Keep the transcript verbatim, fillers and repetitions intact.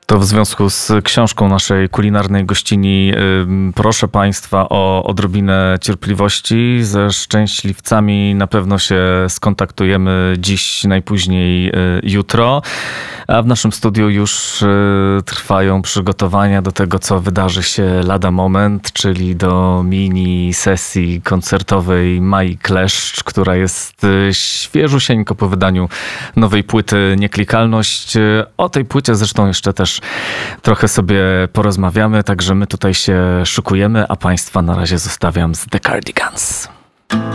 To w związku z książką naszej kulinarnej gościni proszę Państwa o odrobinę cierpliwości. Ze szczęśliwcami na pewno się skontaktujemy dziś, najpóźniej jutro. A w naszym studiu już trwają przygotowania do tego, co wydarzy się lada moment, czyli do mini sesji koncertowej Mai Kleszcz, która jest świeżusieńko po wydaniu nowej płyty Nieklikalność. O tej płycie zresztą jeszcze też trochę sobie porozmawiamy, także my tutaj się szykujemy, a Państwa na razie zostawiam z The Cardigans.